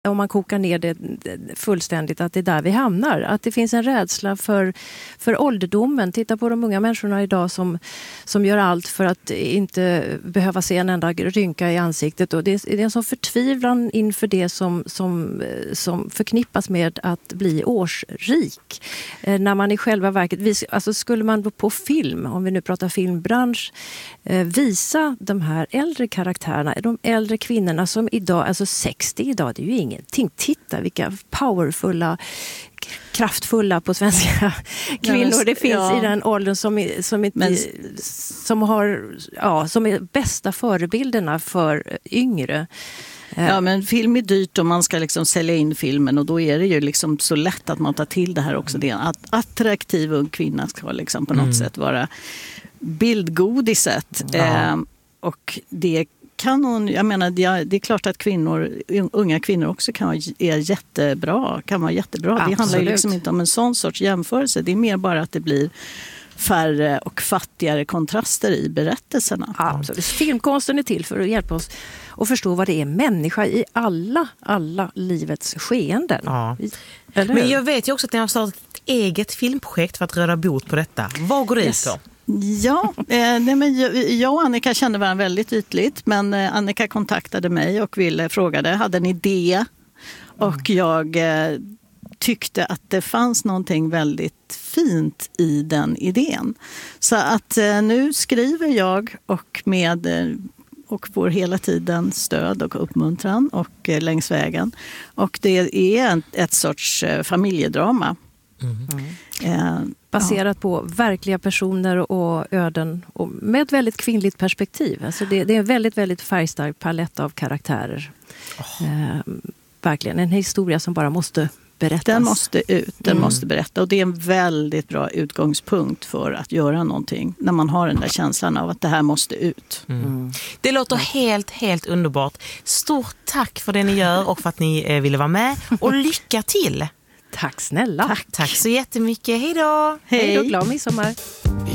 om man kokar ner det fullständigt, att det är där vi hamnar. Att det finns en rädsla för ålderdomen. Titta på de unga människorna idag som gör allt för att inte behöva se en enda rynka i ansiktet. Och det är en sån förtvivlan inför det som förknippas med att bli årsrik. När man i själva verket, alltså skulle man på film, om vi nu pratar filmbransch, visa de här äldre karaktärerna, de äldre kvinnorna som idag, alltså 60 idag, det är ju ingenting. Titta vilka powerfulla, kraftfulla på svenska kvinnor det finns i den åldern som är bästa förebilderna för yngre. Ja, men film är dyrt och man ska liksom sälja in filmen, och då är det ju liksom så lätt att man tar till det här också. Det är en attraktiv ung kvinna ska liksom på något sätt vara bildgodiset. Och det kan hon, jag menar, det är klart att unga kvinnor också kan vara jättebra. Absolut. Det handlar ju liksom inte om en sån sorts jämförelse. Det är mer bara att det blir färre och fattigare kontraster i berättelserna. Absolut. Filmkonsten är till för att hjälpa oss att förstå vad det är människa i alla livets skeenden. Ja. Men jag vet ju också att ni har startat ett eget filmprojekt för att råda bot på detta. Vad går det ut på? Ja, jag och Annika kände varandra väldigt ytligt, men Annika kontaktade mig och frågade, hade en idé, och jag tyckte att det fanns någonting väldigt fint i den idén. Så att nu skriver jag och får hela tiden stöd och uppmuntran och längs vägen. Och det är ett sorts familjedrama. Baserat på verkliga personer och öden, och med ett väldigt kvinnligt perspektiv. Alltså det är en väldigt, väldigt färgstark palett av karaktärer. Verkligen en historia som bara måste berättas. Den måste ut, den måste berätta, och det är en väldigt bra utgångspunkt för att göra någonting när man har den där känslan av att det här måste ut. Det låter helt underbart. Stort tack för det ni gör och för att ni ville vara med, och lycka till! Tack snälla. Tack så jättemycket. Hej då! Hej då, glad midsommar.